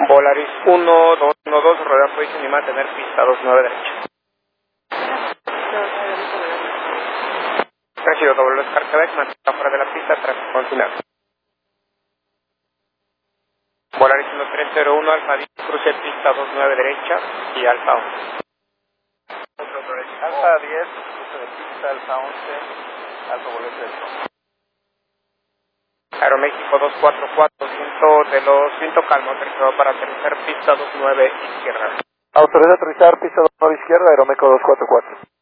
Volaris 1212, rodar posición y mantener pista 29 derecha. Recibido doble Oscar Quebec, mantenga fuera de la pista, tráfico continuado. Volaris 1301, Alfa 10, cruce pista 29 derecha y Alfa 11. Alfa 10, cruce de pista, Alfa 11, Alfa Bolete del Sol. Aeroméxico 244, viento calmo, aterrizado para aterrizar pista 29 izquierda. Autoriza aterrizar pista 29 izquierda, Aeroméxico 244.